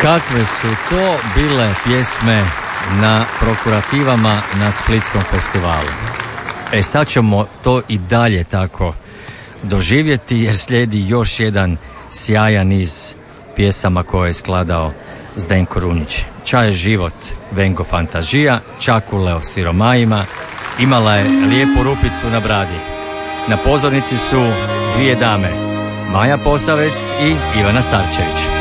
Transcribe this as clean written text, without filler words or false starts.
Kakve su to bile pjesme na prokurativama na Splitskom festivalu. Sad ćemo to i dalje tako doživjeti jer slijedi još jedan sjajan niz pjesama koje je skladao Zdenko Runjić. Ča je život, Vengo Fantažija, Čakule o siromajima, imala je lijepu rupicu na bradi. Na pozornici su dvije dame, Maja Posavec i Ivana Starčević.